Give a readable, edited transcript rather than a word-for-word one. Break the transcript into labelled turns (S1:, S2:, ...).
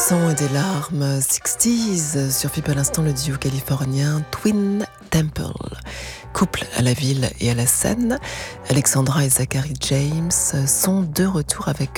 S1: sang et des larmes, 60s, sur FIP à l'instant le duo californien Twin Temple. Couple à la ville et à la scène, Alexandra et Zachary James sont de retour avec